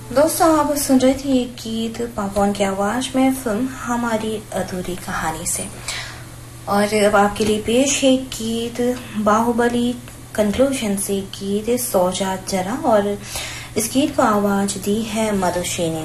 दोस्तों, आप सुन रहे थे ये गीत पापोन की आवाज में फिल्म हमारी अधूरी कहानी से। और अब आपके लिए पेश है गीत बाहुबली कंक्लूजन से गीत सो जा जरा, और इस गीत को आवाज दी है मधुश्री ने।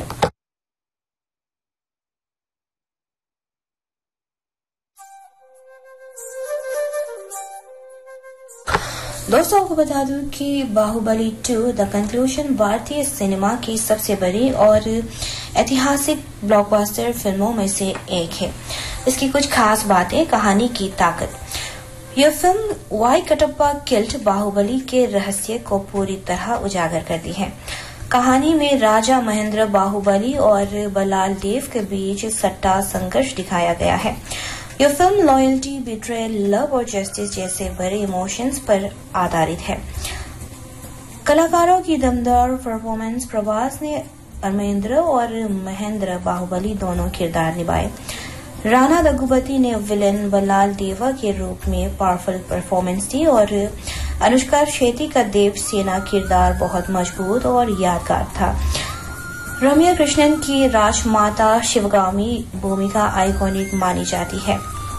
दोस्तों, आपको बता दूं कि बाहुबली 2 द कंक्लूजन भारतीय सिनेमा की सबसे बड़ी और ऐतिहासिक ब्लॉकबस्टर फिल्मों में से एक है। इसकी कुछ खास बातें, कहानी की ताकत। यह film Y Kattappa kilt Baahubali के रहस्य को पूरी तरह उजागर करती है। कहानी में राजा महेंद्र बाहुबली और बलाल देव के बीच सट्टा संघर्ष दिखाया गया है। यह फिल्म लॉयल्टी, बिट्रेयल, लव और जस्टिस जैसे बड़े इमोशंस पर आधारित है। कलाकारों की दमदार परफॉर्मेंस। प्रभास ने अमरेंद्र और महेंद्र बाहुबली दोनों किरदार निभाए। राणा दग्गुबाती ने विलेन बलाल देवा के रूप में पावरफुल परफॉर्मेंस दी और अनुष्का शेट्टी का देवसेना किरदार बहुत मजबूत और यादगार था। रम्या कृष्णन की राजमाता शिवगामी भूमिका आइकॉनिक मानी जाती है।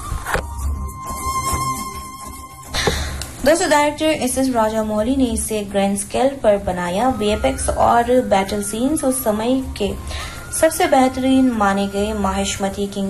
दोस्तों, डायरेक्टर एस.एस. राजामौली ने इसे ग्रैंड स्केल पर बनाया। वीएफएक्स और बैटल सीन्स उस समय के सबसे बेहतरीन माने गए। माहिष्मती किंग